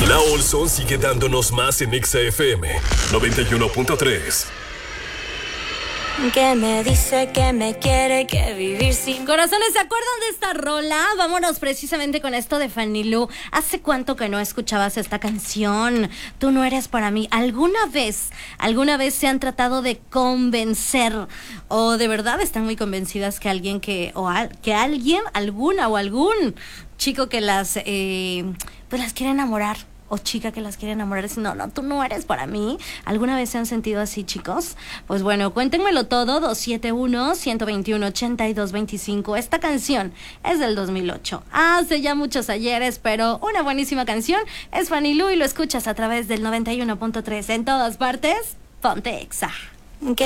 La Olson sigue dándonos más en Exa FM 91.3. Que me dice que me quiere, que vivir sin... Corazones, ¿se acuerdan de esta rola? Vámonos precisamente con esto de Fanny Lu. ¿Hace cuánto que no escuchabas esta canción? Tú no eres para mí. ¿Alguna vez se han tratado de convencer o de verdad están muy convencidas que alguien algún chico que las quiere enamorar? O chica que las quiere enamorar, es no, tú no eres para mí. ¿Alguna vez se han sentido así, chicos? Pues bueno, cuéntenmelo todo, 271-121-8225. Esta canción es del 2008. Hace ya muchos ayeres, pero una buenísima canción. Es Fanny Lu y lo escuchas a través del 91.3 en todas partes. Ponte Exa.